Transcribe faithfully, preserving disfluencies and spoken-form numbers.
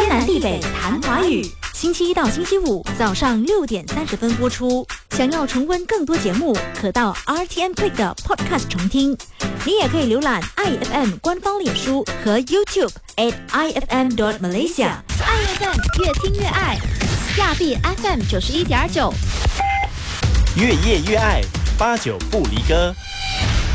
天南地北谈华语，星期一到星期五早上六点三十分播出。想要重温更多节目，可到 R T M Click 的 Podcast 重听。你也可以浏览 I F M 官方脸书和 YouTube at I F M dot Malaysia。I F M 越听越爱，亚庇 F M 九十一点九， 越夜越爱，八九不离歌。